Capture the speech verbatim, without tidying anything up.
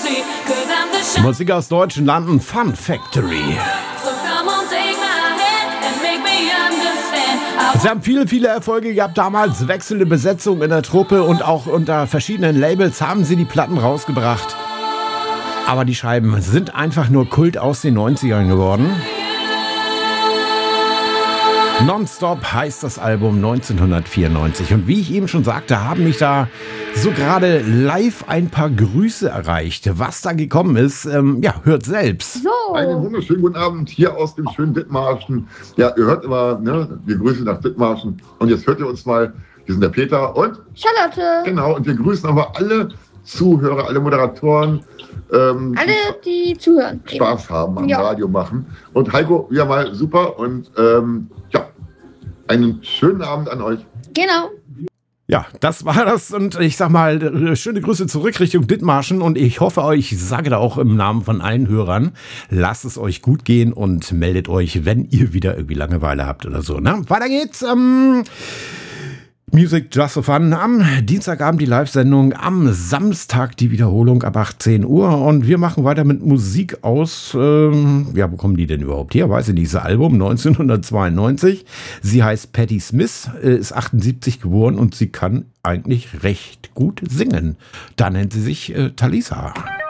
Musik aus deutschen Landen, Fun Factory. Sie haben viele, viele Erfolge gehabt damals, wechselnde Besetzung in der Truppe und auch unter verschiedenen Labels haben sie die Platten rausgebracht. Aber die Scheiben sind einfach nur Kult aus den neunzigern geworden. Nonstop heißt das Album neunzehnhundertvierundneunzig. Und wie ich eben schon sagte, haben mich da so gerade live ein paar Grüße erreicht. Was da gekommen ist, ähm, ja, hört selbst. So. Einen wunderschönen guten Abend hier aus dem schönen Dithmarschen. Ja, ihr hört immer, ne, wir grüßen nach Dithmarschen. Und jetzt hört ihr uns mal, wir sind der Peter und Charlotte. Genau, und wir grüßen aber alle Zuhörer, alle Moderatoren, ähm, Alle, die zuhören. die Spaß haben am Ja. Radio machen. Und Heiko, wieder mal super und ähm, ja, einen schönen Abend an euch. Genau. Ja, das war das und ich sag mal, schöne Grüße zurück Richtung Dithmarschen und ich hoffe euch, ich sage da auch im Namen von allen Hörern, lasst es euch gut gehen und meldet euch, wenn ihr wieder irgendwie Langeweile habt oder so. Ne? Weiter geht's. Ähm Music Just for Fun. Am Dienstagabend die Live-Sendung, am Samstag die Wiederholung ab achtzehn Uhr und wir machen weiter mit Musik aus, ähm, ja, wo kommen die denn überhaupt her? Weiß ich nicht, dieses Album neunzehnhundertzweiundneunzig. Sie heißt Patti Smith, ist achtundsiebzig geboren und sie kann eigentlich recht gut singen. Da nennt sie sich äh, Talisa.